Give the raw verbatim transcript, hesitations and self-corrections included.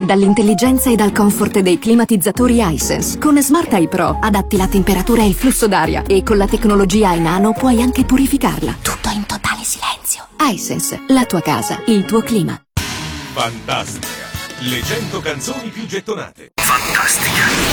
dall'intelligenza e dal comfort dei climatizzatori Hisense. Con Smart Eye Pro adatti la temperatura e il flusso d'aria e con la tecnologia iNano puoi anche purificarla. Tutto in totale silenzio. Hisense, la tua casa, il tuo clima. Fantastica, le cento canzoni più gettonate. Fantastica.